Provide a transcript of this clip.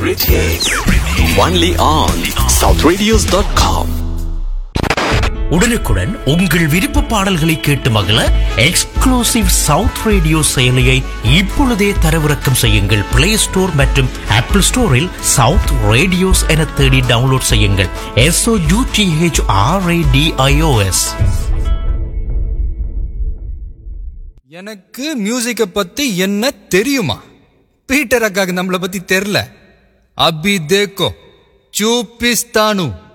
celebrities. Only on southradios.com. உடனுக்குடன் உங்கள் விருப்ப பாடல்களை கேட்டு மகிழ எக்ஸ்க்ளூசிவ் சவுத் ரேடியோ செயலியை இப்பொழுதே தரவிறக்கம் செய்யுங்கள். பிளே ஸ்டோர் மற்றும் ஆப்பிள் ஸ்டோரில் சவுத் ரேடியோஸ் என தேடி டவுன்லோட் செய்யுங்கள். SOUTHRADIOS. எனக்கு மியூசிக்கை பத்தி என்ன தெரியுமா? பீட்டர் அக்காக்கு நம்மளை பத்தி தெரியல. அபி தேக்கோ சூப்பிஸ்தானு.